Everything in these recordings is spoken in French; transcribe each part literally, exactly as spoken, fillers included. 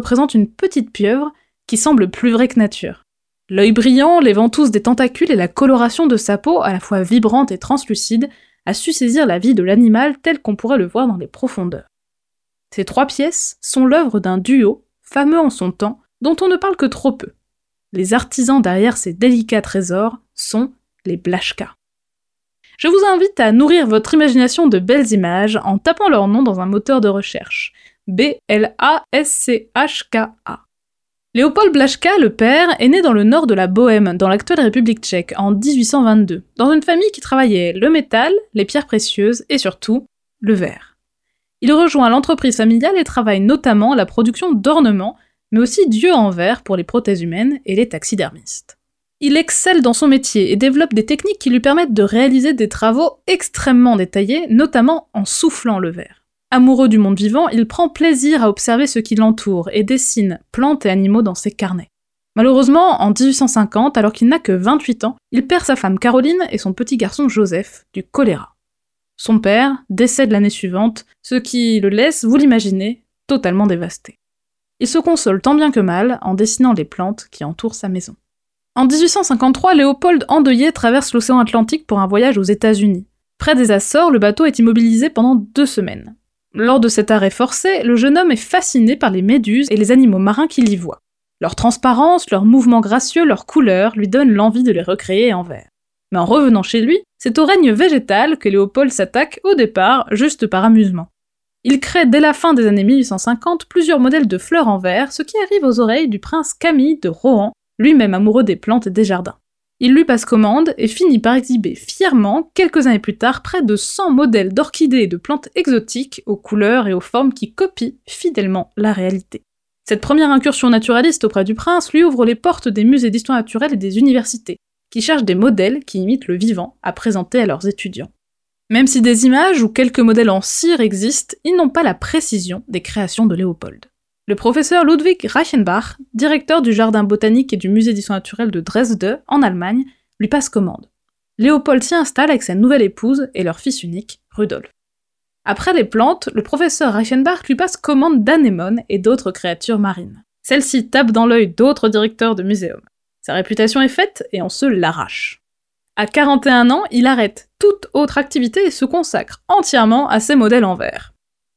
représente une petite pieuvre qui semble plus vraie que nature. L'œil brillant, les ventouses des tentacules et la coloration de sa peau, à la fois vibrante et translucide, a su saisir la vie de l'animal tel qu'on pourrait le voir dans les profondeurs. Ces trois pièces sont l'œuvre d'un duo, fameux en son temps, dont on ne parle que trop peu. Les artisans derrière ces délicats trésors sont les Blaschka. Je vous invite à nourrir votre imagination de belles images en tapant leur nom dans un moteur de recherche. B L A S C H K A. Léopold Blaschka, le père, est né dans le nord de la Bohême, dans l'actuelle République tchèque, en dix-huit cent vingt-deux, dans une famille qui travaillait le métal, les pierres précieuses et surtout, le verre. Il rejoint l'entreprise familiale et travaille notamment la production d'ornements, mais aussi d'yeux en verre pour les prothèses humaines et les taxidermistes. Il excelle dans son métier et développe des techniques qui lui permettent de réaliser des travaux extrêmement détaillés, notamment en soufflant le verre. Amoureux du monde vivant, il prend plaisir à observer ce qui l'entoure et dessine plantes et animaux dans ses carnets. Malheureusement, en dix-huit cent cinquante, alors qu'il n'a que vingt-huit ans, il perd sa femme Caroline et son petit garçon Joseph du choléra. Son père décède l'année suivante, ce qui le laisse, vous l'imaginez, totalement dévasté. Il se console tant bien que mal en dessinant les plantes qui entourent sa maison. En dix-huit cent cinquante-trois, Léopold endeuillé traverse l'océan Atlantique pour un voyage aux États-Unis. Près des Açores, le bateau est immobilisé pendant deux semaines. Lors de cet arrêt forcé, le jeune homme est fasciné par les méduses et les animaux marins qu'il y voit. Leur transparence, leurs mouvements gracieux, leurs couleurs lui donnent l'envie de les recréer en verre. Mais en revenant chez lui, c'est au règne végétal que Léopold s'attaque au départ, juste par amusement. Il crée dès la fin des années mille huit cent cinquante plusieurs modèles de fleurs en verre, ce qui arrive aux oreilles du prince Camille de Rohan, lui-même amoureux des plantes et des jardins. Il lui passe commande et finit par exhiber fièrement, quelques années plus tard, près de cent modèles d'orchidées et de plantes exotiques aux couleurs et aux formes qui copient fidèlement la réalité. Cette première incursion naturaliste auprès du prince lui ouvre les portes des musées d'histoire naturelle et des universités, qui cherchent des modèles qui imitent le vivant à présenter à leurs étudiants. Même si des images ou quelques modèles en cire existent, ils n'ont pas la précision des créations de Léopold. Le professeur Ludwig Reichenbach, directeur du jardin botanique et du musée d'histoire naturelle de Dresde, en Allemagne, lui passe commande. Léopold s'y installe avec sa nouvelle épouse et leur fils unique, Rudolf. Après les plantes, le professeur Reichenbach lui passe commande d'anémones et d'autres créatures marines. Celle-ci tape dans l'œil d'autres directeurs de muséums. Sa réputation est faite et on se l'arrache. À quarante et un ans, il arrête toute autre activité et se consacre entièrement à ses modèles en verre.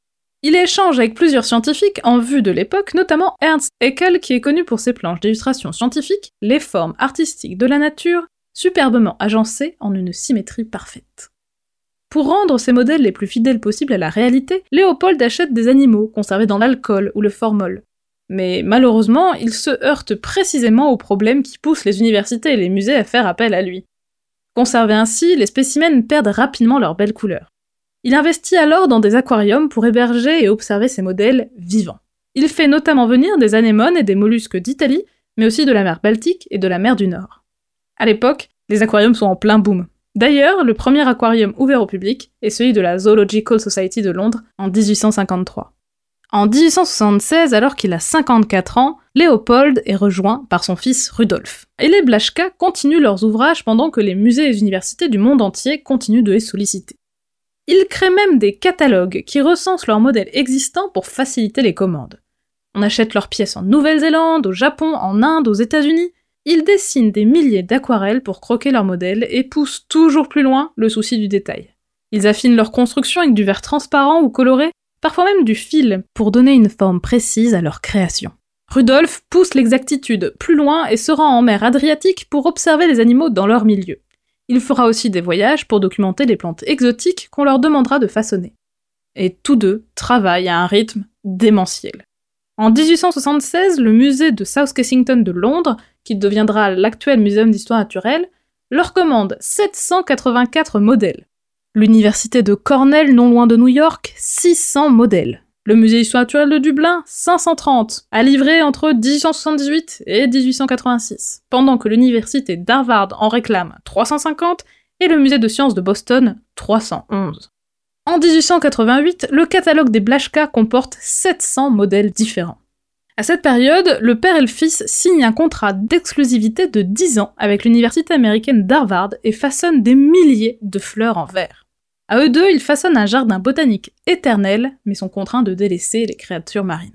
Il échange avec plusieurs scientifiques en vue de l'époque, notamment Ernst Haeckel qui est connu pour ses planches d'illustration scientifique, les formes artistiques de la nature, superbement agencées en une symétrie parfaite. Pour rendre ces modèles les plus fidèles possibles à la réalité, Léopold achète des animaux conservés dans l'alcool ou le formol. Mais malheureusement, il se heurte précisément aux problèmes qui poussent les universités et les musées à faire appel à lui. Conservés ainsi, les spécimens perdent rapidement leur belle couleur. Il investit alors dans des aquariums pour héberger et observer ces modèles vivants. Il fait notamment venir des anémones et des mollusques d'Italie, mais aussi de la mer Baltique et de la mer du Nord. À l'époque, les aquariums sont en plein boom. D'ailleurs, le premier aquarium ouvert au public est celui de la Zoological Society de Londres en dix-huit cent cinquante-trois. En dix-huit cent soixante-seize, alors qu'il a cinquante-quatre ans, Léopold est rejoint par son fils Rudolf. Et les Blaschka continuent leurs ouvrages pendant que les musées et les universités du monde entier continuent de les solliciter. Ils créent même des catalogues qui recensent leurs modèles existants pour faciliter les commandes. On achète leurs pièces en Nouvelle-Zélande, au Japon, en Inde, aux États-Unis. Ils dessinent des milliers d'aquarelles pour croquer leurs modèles et poussent toujours plus loin le souci du détail. Ils affinent leur construction avec du verre transparent ou coloré, parfois même du fil, pour donner une forme précise à leur création. Rudolf pousse l'exactitude plus loin et se rend en mer Adriatique pour observer les animaux dans leur milieu. Il fera aussi des voyages pour documenter les plantes exotiques qu'on leur demandera de façonner. Et tous deux travaillent à un rythme démentiel. En dix-huit cent soixante-seize, le musée de South Kensington de Londres, qui deviendra l'actuel Muséum d'histoire naturelle, leur commande sept cent quatre-vingt-quatre modèles. L'université de Cornell, non loin de New York, six cents modèles. Le musée d'histoire naturelle de Dublin, cinq cent trente, à livrer entre dix-huit cent soixante-dix-huit et dix-huit cent quatre-vingt-six, pendant que l'université d'Harvard en réclame trois cent cinquante et le musée de sciences de Boston, trois cent onze. En dix-huit cent quatre-vingt-huit, le catalogue des Blaschka comporte sept cents modèles différents. À cette période, le père et le fils signent un contrat d'exclusivité de dix ans avec l'université américaine d'Harvard et façonnent des milliers de fleurs en verre. À eux deux, ils façonnent un jardin botanique éternel, mais sont contraints de délaisser les créatures marines.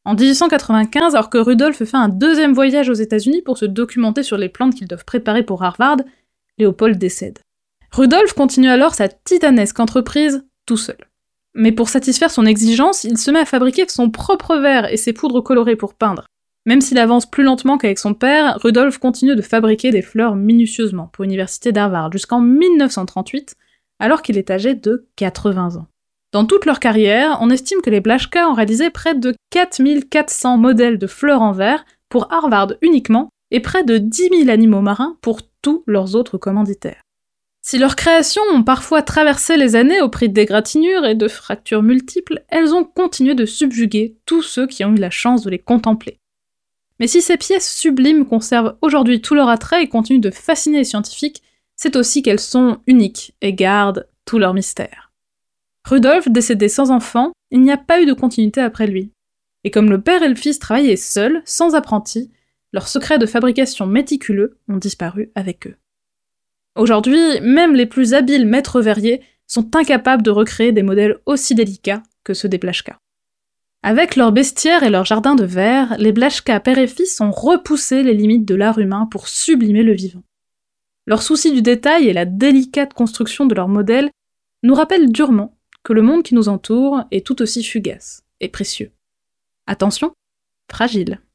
En dix-huit cent quatre-vingt-quinze, alors que Rudolf fait un deuxième voyage aux États-Unis pour se documenter sur les plantes qu'ils doivent préparer pour Harvard, Léopold décède. Rudolf continue alors sa titanesque entreprise tout seul. Mais pour satisfaire son exigence, il se met à fabriquer son propre verre et ses poudres colorées pour peindre. Même s'il avance plus lentement qu'avec son père, Rudolf continue de fabriquer des fleurs minutieusement pour l'université d'Harvard jusqu'en mille neuf cent trente-huit, alors qu'il est âgé de quatre-vingts ans. Dans toute leur carrière, on estime que les Blaschka ont réalisé près de quatre mille quatre cents modèles de fleurs en verre pour Harvard uniquement, et près de dix mille animaux marins pour tous leurs autres commanditaires. Si leurs créations ont parfois traversé les années au prix d'égratignures et de fractures multiples, elles ont continué de subjuguer tous ceux qui ont eu la chance de les contempler. Mais si ces pièces sublimes conservent aujourd'hui tout leur attrait et continuent de fasciner les scientifiques, c'est aussi qu'elles sont uniques et gardent tout leur mystère. Rudolf, décédé sans enfant, il n'y a pas eu de continuité après lui. Et comme le père et le fils travaillaient seuls, sans apprenti, leurs secrets de fabrication méticuleux ont disparu avec eux. Aujourd'hui, même les plus habiles maîtres verriers sont incapables de recréer des modèles aussi délicats que ceux des Blaschka. Avec leurs bestiaires et leurs jardins de verre, les Blaschka père et fils ont repoussé les limites de l'art humain pour sublimer le vivant. Leur souci du détail et la délicate construction de leurs modèles nous rappellent durement que le monde qui nous entoure est tout aussi fugace et précieux. Attention, fragile.